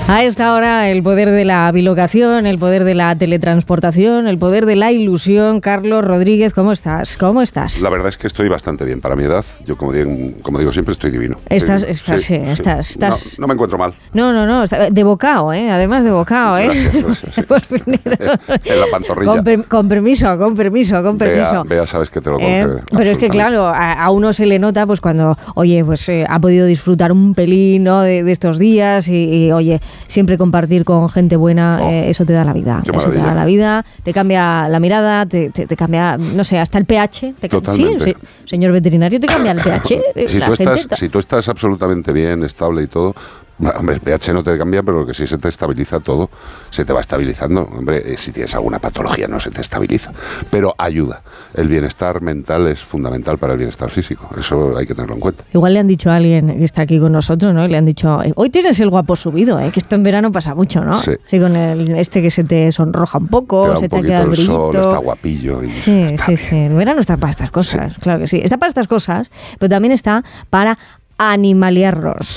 A esta hora, el poder de la bilocación, el poder de la teletransportación, el poder de la ilusión. Carlos Rodríguez, ¿cómo estás? ¿Cómo estás? La verdad es que estoy bastante bien. Para mi edad, yo como digo siempre, estoy divino. Estás. No me encuentro mal. No. De bocado, ¿eh? Además de bocado, ¿eh? Gracias, sí. En la pantorrilla. Con permiso. Vea, sabes que te lo concede. Pero es que, claro, a uno se le nota pues cuando, oye, pues ha podido disfrutar un pelín, ¿no? de estos días y, oye, siempre compartir con gente buena, eso te da la vida. Eso te da la vida, te cambia la mirada, te cambia, no sé, hasta el pH. Totalmente. Sí, señor veterinario, te cambia el pH. Si tú estás absolutamente bien, estable y todo, hombre, el pH no te cambia, pero lo que sí se te estabiliza todo, se te va estabilizando. Hombre, si tienes alguna patología no se te estabiliza, pero ayuda. El bienestar mental es fundamental para el bienestar físico, eso hay que tenerlo en cuenta. Igual le han dicho a alguien que está aquí con nosotros, ¿no? Y le han dicho, hoy tienes el guapo subido, que esto en verano pasa mucho, ¿no? Sí. Sí, con que se te sonroja un poco, se te ha quedado el brillito. Sol, está guapillo. Y sí. El verano está para estas cosas, sí. Claro que sí. Está para estas cosas, pero también está para animaliarlos.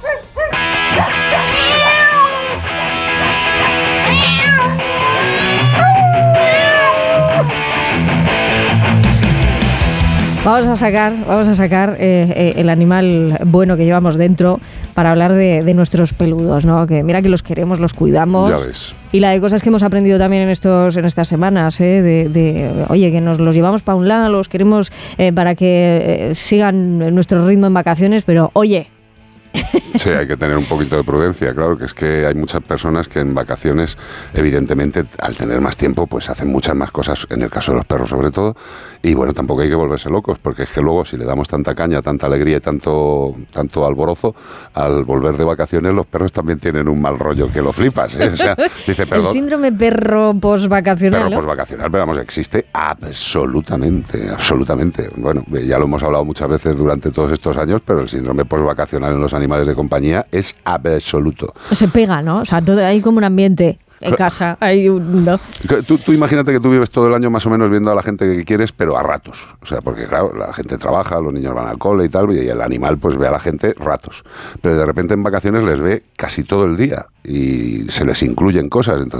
Vamos a sacar el animal bueno que llevamos dentro para hablar de nuestros peludos, ¿no? Que mira que los queremos, los cuidamos. Ya ves. Y la de cosas que hemos aprendido también en estas semanas, oye, que nos los llevamos para un lado, los queremos para que sigan nuestro ritmo en vacaciones, pero oye. Sí, hay que tener un poquito de prudencia, claro, que es que hay muchas personas que en vacaciones, evidentemente, al tener más tiempo, pues hacen muchas más cosas, en el caso de los perros sobre todo, y bueno, tampoco hay que volverse locos, porque es que luego si le damos tanta caña, tanta alegría y tanto alborozo, al volver de vacaciones los perros también tienen un mal rollo que lo flipas, ¿eh? O sea, dice, perdón. El síndrome perro posvacacional, Perro posvacacional, pero vamos, existe absolutamente. Bueno, ya lo hemos hablado muchas veces durante todos estos años, pero el síndrome posvacacional en los animales de compañía es absoluto. Se pega, ¿no? O sea, hay como un ambiente en casa. ¿No? Tú imagínate que tú vives todo el año más o menos viendo a la gente que quieres, pero a ratos. O sea, porque claro, la gente trabaja, los niños van al cole y tal, y el animal pues ve a la gente ratos. Pero de repente en vacaciones les ve casi todo el día y se les incluyen cosas. Entonces